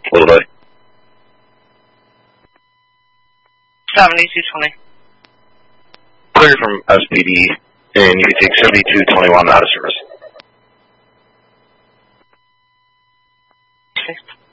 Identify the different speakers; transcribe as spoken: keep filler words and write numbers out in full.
Speaker 1: Little Bay.
Speaker 2: seventy-two twenty.
Speaker 1: Clear from S P D, and you can take seventy-two twenty-one out of service.
Speaker 2: Okay.